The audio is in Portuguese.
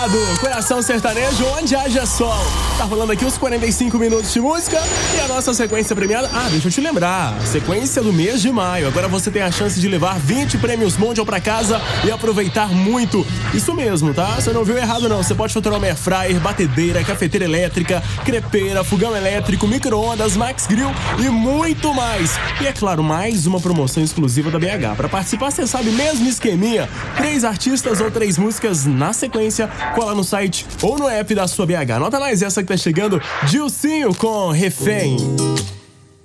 do Coração Sertanejo, onde haja sol. Tá rolando aqui os 45 minutos de música e a nossa sequência premiada. Deixa eu te lembrar, sequência do mês de maio. Agora você tem a chance de levar 20 prêmios Mondial pra casa e aproveitar muito. Isso mesmo, tá? Você não viu errado não. Você pode faturar uma air fryer, batedeira, cafeteira elétrica, crepeira, fogão elétrico, micro-ondas, Max Grill e muito mais. E é claro, mais uma promoção exclusiva da BH. Pra participar, você sabe, mesmo esqueminha, 3 artistas ou 3 músicas na sequência. Cola no site ou no app da sua BH. Anota mais essa que tá chegando, Dilcinho com Refém.